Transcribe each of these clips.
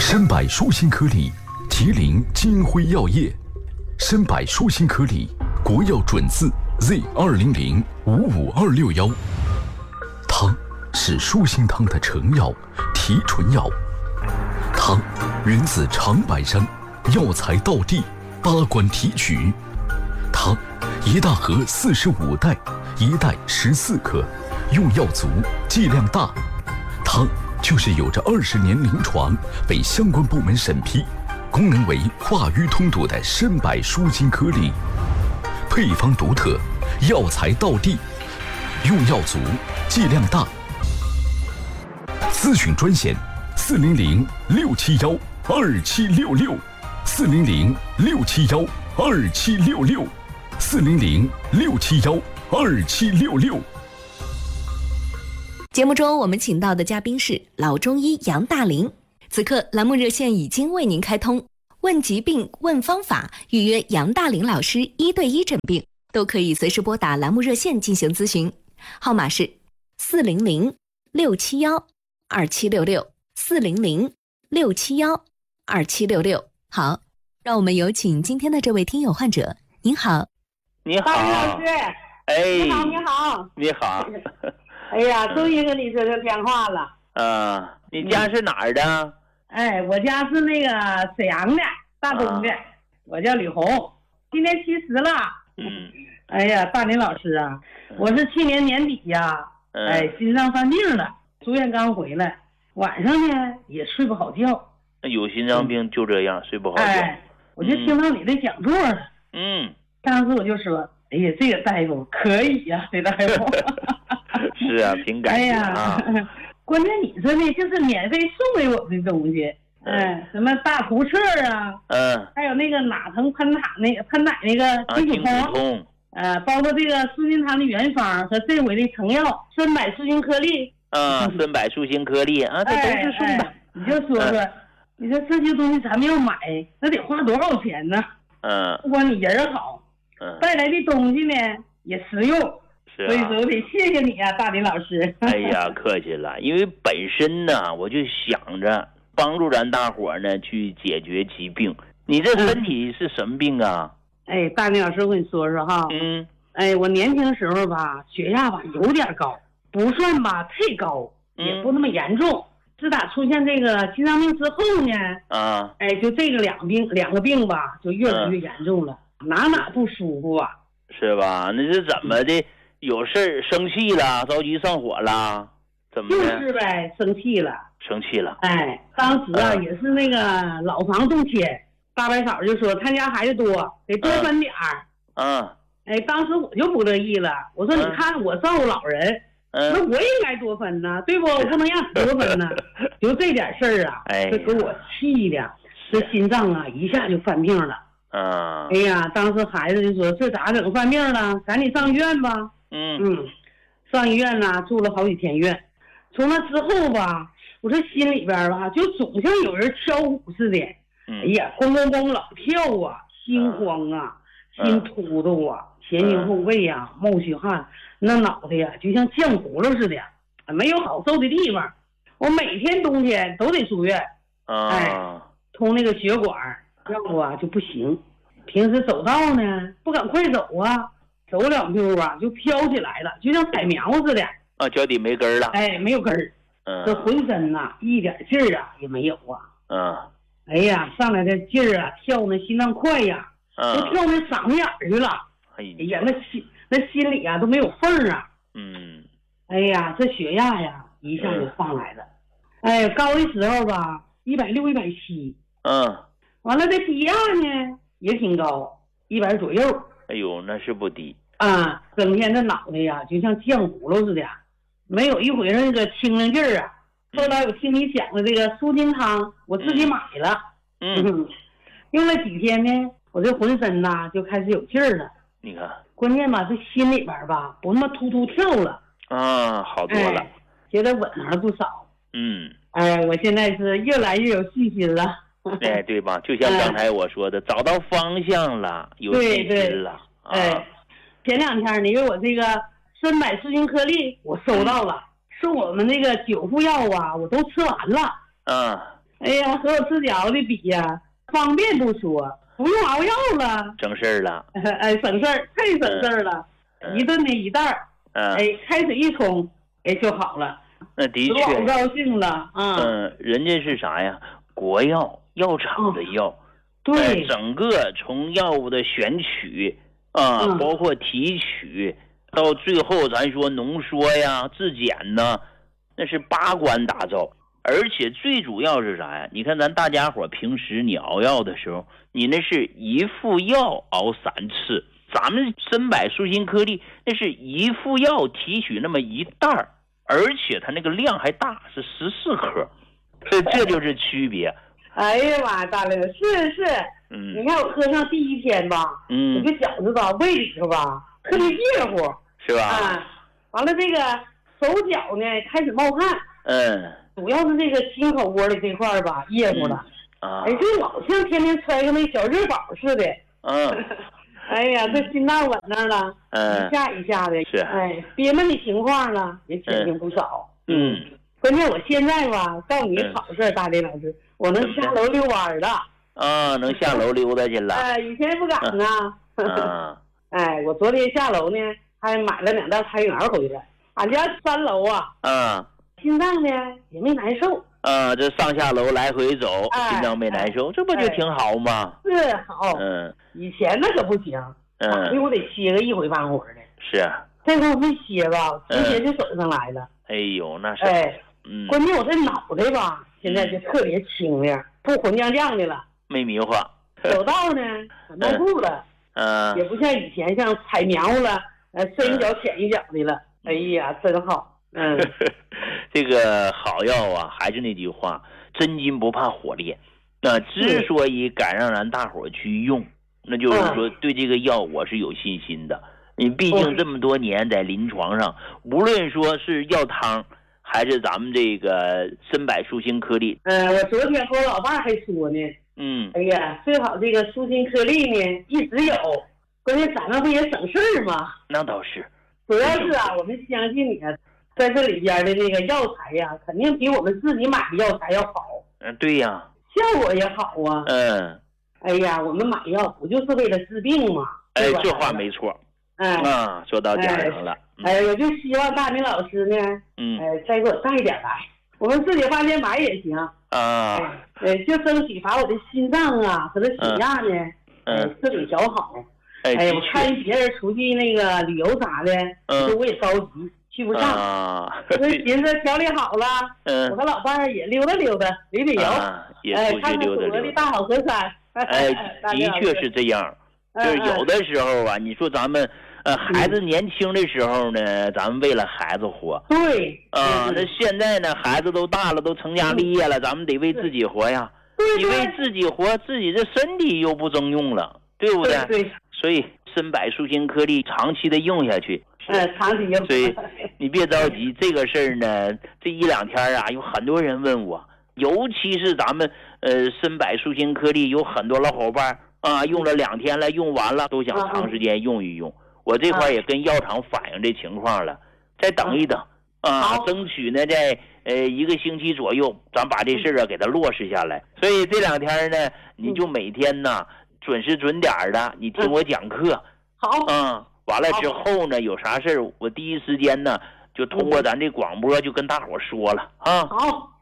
参柏舒心颗粒，吉林金辉药业。参柏舒心颗粒，国药准字 Z200-55261。汤是舒心汤的成药、提纯药。汤源自长白山，药材道地，8关提取。汤一大盒45袋，一袋14克，用药足，剂量大。汤就是有着20年临床，被相关部门审批，功能为化瘀通堵的参柏舒心颗粒，配方独特，药材道地，用药足，剂量大。咨询专线400-671-2766，400-671-2766，400-671-2766。 节目中我们请到的嘉宾是老中医杨大林。此刻栏目热线已经为您开通，问疾病问方法，预约杨大林老师1对1诊病，都可以随时拨打栏目热线进行咨询，号码是400-671-2766，400-671-2766。好，让我们有请今天的这位听友患者。您好。 你好， 老师。你好，你好。 你好。 哎呀，终于跟你说这电话了。 你家是哪儿的？ 我家是那个沈阳的，大东的。我叫吕红，今年70了。哎呀，大林老师啊，我是去年年底呀，心脏犯病了，住院刚回来，晚上呢也睡不好觉。 有心脏病就这样，睡不好觉。 我就听到你的讲座了。当时我就说，哎呀，这个大夫可以呀，这大夫。 是啊，挺感谢啊。 关键你说呢，就是免费送给我们的东西，什么大图册啊，还有那个哪疼喷塔那个喷奶那个金属通，包括这个舒心汤的原方和这回的成药参柏舒心颗粒， 参柏舒心颗粒啊，这都是送的。 你就说说，你说这些东西咱们要买，那得花多少钱呢？不光你人好，带来的东西呢也实用。所以说我得谢谢你啊，大林老师。 哎呀，客气了。因为本身呢，我就想着帮助咱大伙呢去解决疾病。你这身体是什么病啊？ 大林老师，我跟你说说哈。我年轻时候吧，血压吧有点高，不算吧太高，也不那么严重。自打出现这个心脏病之后呢，就这个两个病吧，就越来越严重了，哪不舒服啊？ 是吧？那是怎么的？有事儿生气了，着急上火了，怎么的？ 就是呗，生气了。当时啊，也是那个老房动迁，大白嫂就说他家孩子多，得多分点儿。当时我就不乐意了，我说你看我照顾老人，那我也应该多分呢，对不？我不能让你多分呢。就这点事儿啊，这给我气的，这心脏啊一下就犯病了。哎呀，当时孩子就说这咋整犯病了？赶紧上医院吧。上医院呢，住了好几天院。从那之后吧，我这心里边吧，就总像有人敲鼓似的。哎呀，咣咣咣老跳啊，心慌啊，心突突啊，前胸后背啊，冒虚汗，那脑袋呀就像浆糊了似的，没有好受的地方。我每天冬天都得住院，通那个血管，要不啊就不行。平时走道呢，不敢快走啊。走2步啊，就飘起来了，就像踩苗似的。 脚底没根了。 没有根儿。这浑身呐，一点劲儿啊也没有啊。哎呀，上来的劲儿啊，跳那心脏快呀，都跳那嗓子眼儿去了。哎呀，那心里啊都没有缝啊。哎呀，这血压呀一下就上来了。高的时候吧，160、170。完了这低压呢也挺高，100左右。 哎呦，那是不低整天这脑袋呀就像浆糊了似的，没有一回那个清灵劲儿啊。后来我听你讲的这个舒筋汤，我自己买了，用了几天呢，我这浑身呐就开始有劲儿了。 你看， 关键吧，这心里边吧不那么突突跳了， 好多了， 觉得稳了不少。我现在是越来越有信心了。 对吧？就像刚才我说的，找到方向了，有信心了。 前2天呢，因为我这个参柏舒心颗粒我收到了，送我们那个9副药啊，我都吃完了。 哎呀，和我吃饺子的比呀，方便不说，不用熬药了， 省事儿了。 哎，省事儿，太省事儿了。一顿的一袋儿，哎，开水一冲，哎就好了。 那的确， 老高兴了啊。 人家是啥呀？国药药厂的药， 对， 整个从药物的选取包括提取，到最后咱说浓缩呀、质检呢，那是8关打造。而且最主要是啥呀？你看咱大家伙平时你熬药的时候，你那是一副药熬3次，咱们参柏舒心颗粒那是一副药提取那么一袋儿，而且它那个量还大，是14克，所以这就是区别。 哎呀妈，大玲是，你看我喝上第1天吧，我这饺子吧胃里头吧特别热乎， 是吧？ 完了这个手脚呢开始冒汗，主要是这个心口窝的这块吧热乎了，哎，就老像天天揣个那小热宝似的，哎呀，这心脏稳那儿了，一下一下的， 是， 哎，憋闷的情况呢也减轻不少，关键我现在吧告诉你好事，大林老师，我能下楼遛弯了， 能下楼溜达去了， 以前不敢呢，哎，我昨天下楼呢还买了2袋菜园回来，俺家3楼啊，心脏呢也没难受， 这上下楼来回走，心脏没难受，这不就挺好吗？ 是好，以前那可不行，我得歇个1回半会儿的。 是， 这回我没歇吧，直接就走上来了。 哎呦，那是， 关键我这脑袋吧，现在就特别清亮，不混浆浆的了， 没迷糊。 走道呢，稳固了，也不像以前像踩苗了，深一脚浅一脚的了。哎呀，真好。 这个好药啊，还是那句话，真金不怕火炼。那之所以敢让咱大伙去用，那就是说对这个药我是有信心的。你毕竟这么多年在临床上，无论说是药汤，还是咱们这个参柏舒心颗粒。 我昨天和我老伴还说呢，哎呀，最好这个舒心颗粒呢一直有，关键咱们不也省事儿吗？ 那倒是， 主要是我们相信你啊。在这里边的那个药材呀，肯定比我们自己买的药材要好。 对呀， 效果也好啊。哎呀，我们买药不就是为了治病吗？ 哎，这话没错。说到点上了。 我就希望大明老师呢，再给我带点来，我们自己花钱买也行。就争取把我的心脏啊和这血压呢，自己调好。我看别人出去那个旅游啥的，我也着急。去不上，我寻思调理好了，我和老伴儿也溜达溜达，旅游，看看祖国的大好河山。 的确是这样，就是有的时候啊，你说咱们孩子年轻的时候呢，咱们为了孩子活， 对， 那现在呢，孩子都大了，都成家立业了，咱们得为自己活呀。你为自己活，自己的身体又不争用了，对不对？ 对。 所以参柏舒心颗粒长期的用下去。 长期用。 所以你别着急，这个事儿呢，这1、2天啊，有很多人问我，尤其是咱们参柏舒心颗粒，有很多老伙伴用了2天了，用完了都想长时间用一用。我这块也跟药厂反映这情况了，再等一等争取呢在1个星期左右，咱把这事儿给它落实下来。所以这2天呢，你就每天呢准时准点的，你听我讲课。 好。 完了之后呢，有啥事儿我第一时间呢就通过咱这广播就跟大伙说了啊。 好， 好，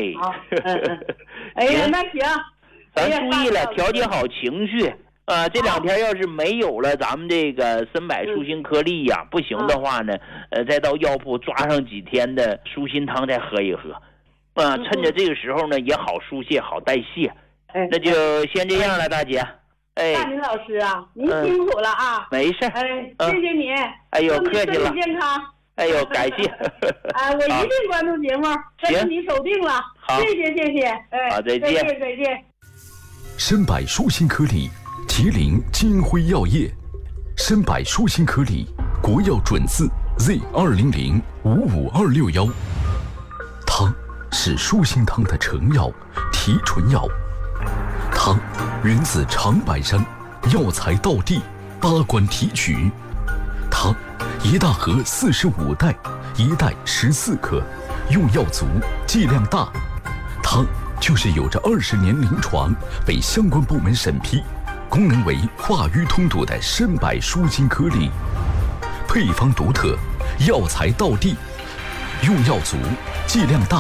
哎呀，那行， 咱注意了，调节好情绪这2天要是没有了咱们这个参柏舒心颗粒呀，不行的话呢，再到药铺抓上几天的舒心汤再喝一喝，趁着这个时候呢也好疏泄好代谢。那就先这样了，大姐。 大林老师啊，您辛苦了啊！ 没事。 谢谢你。 哎呦，客气了。 身体健康。 哎呦，感谢。 我一定关注节目，跟着你守定了。 好， 谢谢。 好，再见。 再见。 参柏舒心颗粒，麒麟金辉药业。参柏舒心颗粒，国药准字 Z200-55261。汤是舒心汤的成药，提纯药。汤源自长白山，药材到地，8关提取。汤1大盒45袋，1袋14克，用药足，剂量大。汤就是有着20年临床，被相关部门审批，功能为化瘀通堵的参柏舒心颗粒，配方独特，药材到地，用药足，剂量大。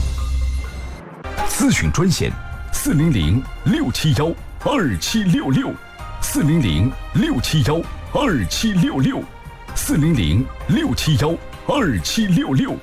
咨询专线401-671-2766，401-671-2766，401-671-2766。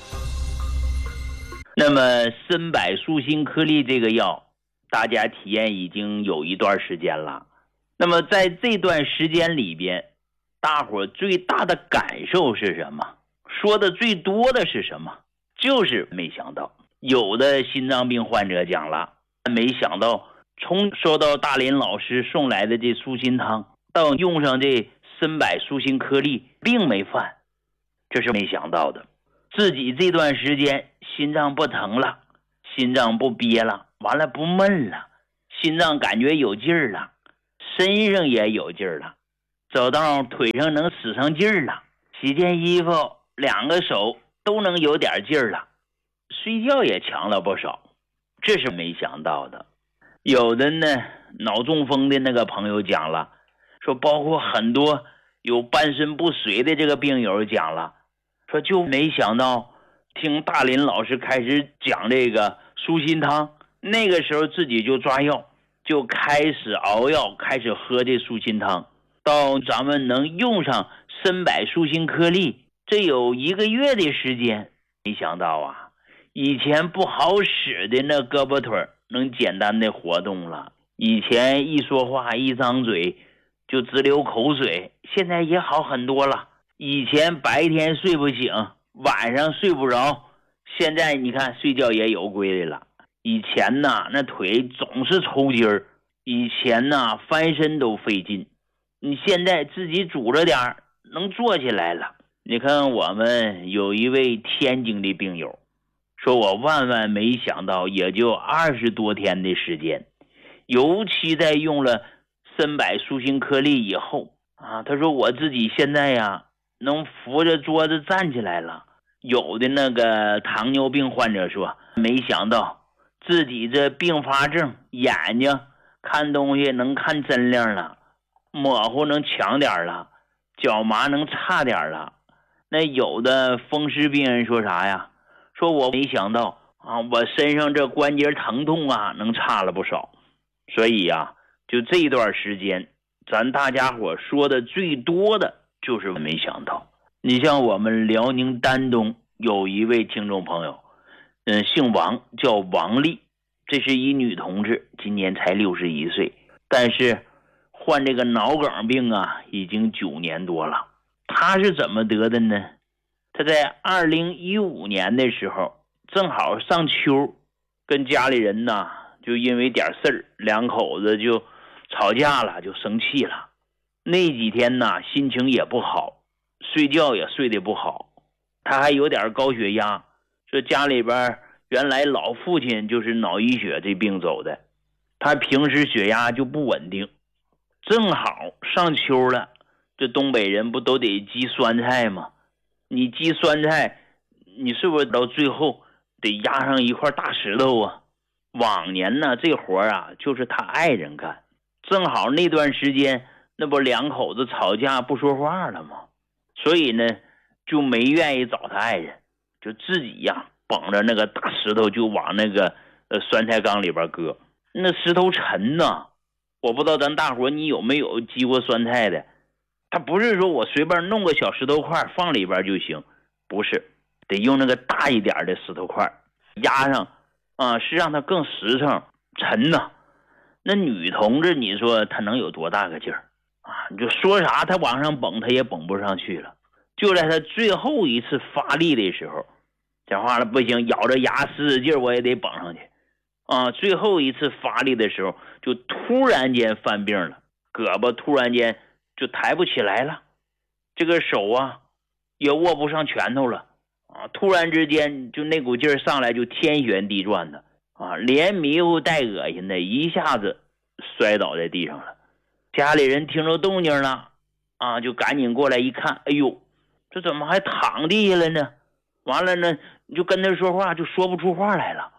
那么参柏舒心颗粒这个药，大家体验已经有一段时间了。那么在这段时间里边，大伙最大的感受是什么？说的最多的是什么？就是没想到，有的心脏病患者讲了，没想到从收到大林老师送来的这舒心汤，到用上这参柏舒心颗粒，病没犯，这是没想到的。自己这段时间心脏不疼了，心脏不憋了，完了不闷了，心脏感觉有劲儿了，身上也有劲儿了，走到腿上能使上劲儿了，洗件衣服2个手都能有点劲儿了，睡觉也强了不少，这是没想到的。有的呢，脑中风的那个朋友讲了，说包括很多有半身不遂的这个病友讲了，说就没想到听大林老师开始讲这个舒心汤，那个时候自己就抓药，就开始熬药，开始喝这舒心汤，到咱们能用上参柏舒心颗粒，这有1个月的时间。没想到啊，以前不好使的那胳膊腿能简单的活动了，以前一说话一张嘴就直流口水，现在也好很多了。以前白天睡不醒，晚上睡不着，现在你看睡觉也有规律了。以前呢，那腿总是抽筋儿，以前呢翻身都费劲，你现在自己拄着点能坐起来了。你看我们有一位天津的病友说，我万万没想到也就20多天的时间，尤其在用了参柏舒心颗粒以后啊，他说我自己现在呀能扶着桌子站起来了。有的那个糖尿病患者说，没想到自己这并发症，眼睛看东西能看真亮了，模糊能强点了，脚麻能差点了。那有的风湿病人说啥呀，说我没想到啊，我身上这关节疼痛啊能差了不少。所以啊，就这段时间咱大家伙说的最多的就是没想到。你像我们辽宁丹东有一位听众朋友，姓王，叫王丽，这是一女同志，今年才61岁，但是患这个脑梗病啊已经9年多了。她是怎么得的呢？她在2015年的时候正好上秋，跟家里人呢就因为点事儿，2口子就吵架了，就生气了。那几天呢心情也不好，睡觉也睡得不好，他还有点高血压，说家里边原来老父亲就是脑溢血这病走的，他平时血压就不稳定。正好上秋了，这东北人不都得积酸菜吗？你积酸菜，你是不是到最后得压上一块大石头啊？往年呢这活啊就是他爱人干，正好那段时间那不2口子吵架不说话了吗？所以呢就没愿意找他爱人，就自己呀绑着那个大石头就往那个酸菜缸里边搁。那石头沉呐，我不知道咱大伙你有没有积过酸菜的，他不是说我随便弄个小石头块放里边就行，不是，得用那个大一点的石头块压上啊，是让它更实诚沉呐。那女同志你说她能有多大个劲儿啊？你就说啥她往上蹦她也蹦不上去了。就在她最后一次发力的时候，讲话了不行，咬着牙使劲我也得蹦上去啊！最后一次发力的时候就突然间犯病了，胳膊突然间就抬不起来了，这个手啊也握不上拳头了啊！突然之间就那股劲儿上来就天旋地转的啊，连迷糊带恶心的，一下子摔倒在地上了。家里人听着动静了啊，就赶紧过来一看，哎呦，这怎么还躺地下了呢？完了呢，你就跟他说话就说不出话来了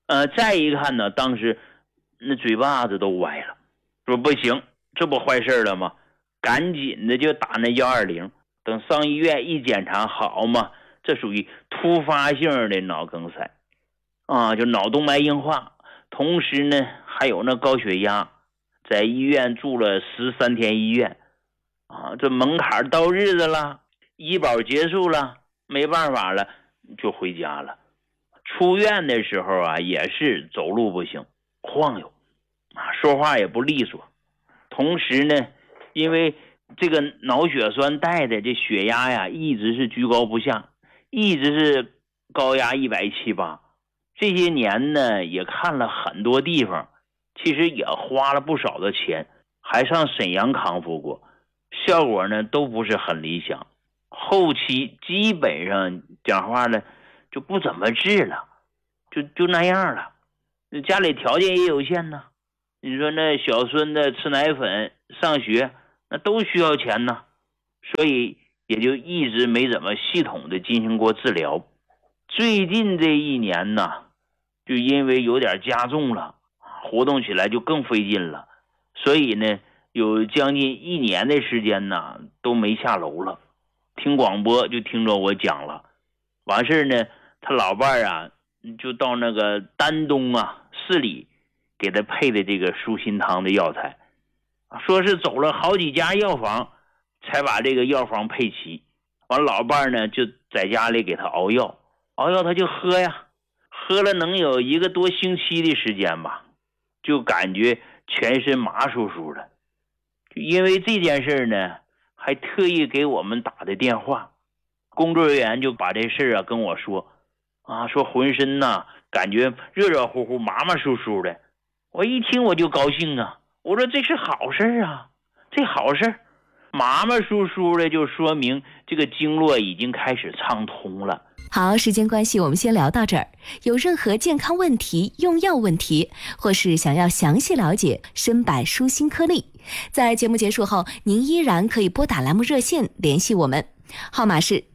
再一看呢，当时那嘴巴子都歪了，说不行，这不坏事了吗？赶紧的就打那120，等上医院一检查，好嘛，这属于突发性的脑梗塞啊，就脑动脉硬化，同时呢还有那高血压，在医院住了13天医院啊，这门槛到日子了，医保结束了，没办法了，就回家了。出院的时候啊，也是走路不行，晃悠啊，说话也不利索。同时呢，因为这个脑血栓带的这血压呀，一直是居高不下，一直是高压170-180。这些年呢，也看了很多地方，其实也花了不少的钱，还上沈阳康复过，效果呢都不是很理想。后期基本上讲话呢就不怎么治了，就那样了。家里条件也有限呢，你说那小孙子吃奶粉上学那都需要钱呢，所以也就一直没怎么系统的进行过治疗。最近这1年呢，就因为有点加重了，活动起来就更费劲了，所以呢有将近1年的时间呢都没下楼了。听广播就听着我讲了，完事呢他老伴啊就到那个丹东啊市里给他配的这个舒心汤的药材，说是走了好几家药房才把这个药方配齐。完老伴呢就在家里给他熬药他就喝呀，喝了能有1个多星期的时间吧，就感觉全身麻酥酥的。就因为这件事呢，还特意给我们打的电话，工作人员就把这事啊跟我说啊，说浑身呐感觉热热乎乎麻麻酥酥的。我一听我就高兴啊，我说这是好事啊，这好事，麻麻酥酥的就说明这个经络已经开始畅通了。 好，时间关系我们先聊到这儿。有任何健康问题、用药问题，或是想要详细了解参柏舒心颗粒，在节目结束后您依然可以拨打栏目热线联系我们，号码是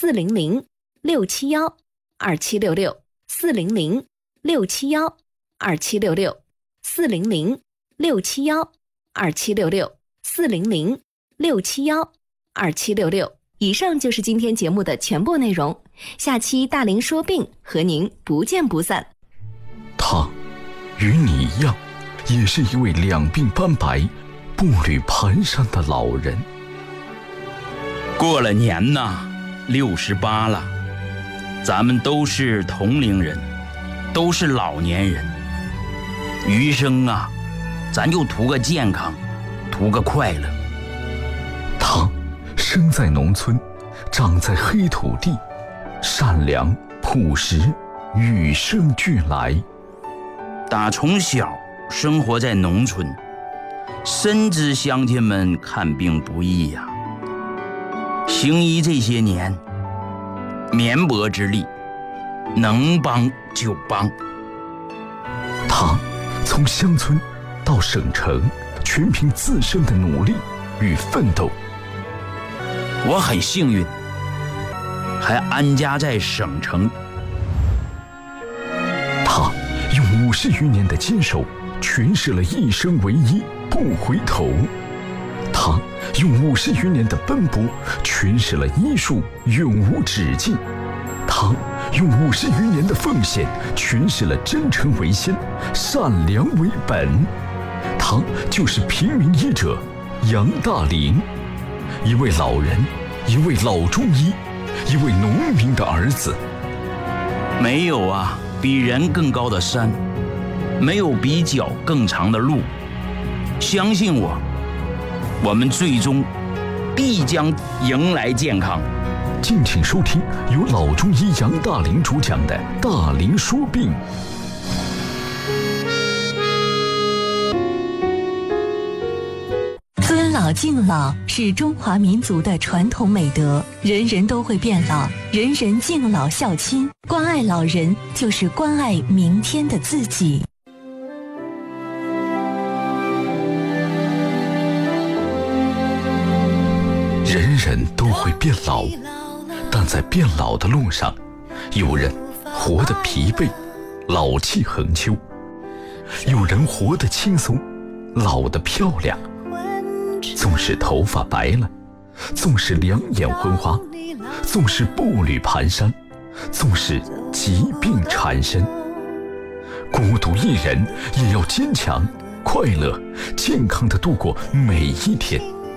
400-671-2766 400-671-2766 400-671-2766 400-671-2766。以上就是今天节目的全部内容，下期大龄说病和您不见不散。 他与你一样，也是一位两鬓斑白、步履蹒跚的老人。 过了年呐，68了，咱们都是同龄人，都是老年人，余生啊，咱就图个健康，图个快乐。 他生在农村，长在黑土地，善良朴实，与生俱来。 打从小生活在农村，深知乡亲们看病不易呀。行医这些年，绵薄之力，能帮就帮。 他从乡村到省城，全凭自身的努力与奋斗。 我很幸运，还安家在省城。 他用50余年的坚守，诠释了一生唯一，不回头。他用50余年的奔波，诠释了医术永无止境。他用50余年的奉献，诠释了真诚为先，善良为本。他就是平民医者杨大龄，一位老人，一位老中医，一位农民的儿子。 没有啊比人更高的山，没有比脚更长的路。相信我，我们最终必将迎来健康。 敬请收听由老中医杨大龄主讲的《大龄说病》。 尊老敬老是中华民族的传统美德，人人都会变老，人人敬老孝亲，关爱老人就是关爱明天的自己。 人人都会变老，但在变老的路上，有人活得疲惫， 老气横秋。有人活得轻松，老得漂亮。纵使头发白了，纵使两眼昏花，纵使步履蹒跚，纵使疾病缠身，孤独一人也要坚强、快乐、健康地度过每一天。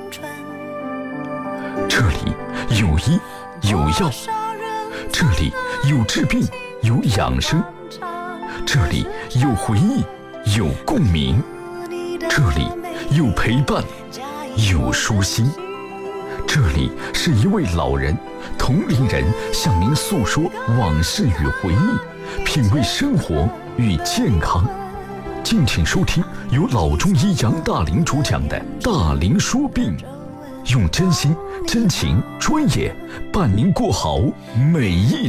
这里有医有药，这里有治病有养生，这里有回忆有共鸣，这里有陪伴有舒心。这里是一位老人、同龄人向您诉说往事与回忆，品味生活与健康。敬请收听由老中医杨大林主讲的《大林说病》，用真心、真情、专业伴您过好每一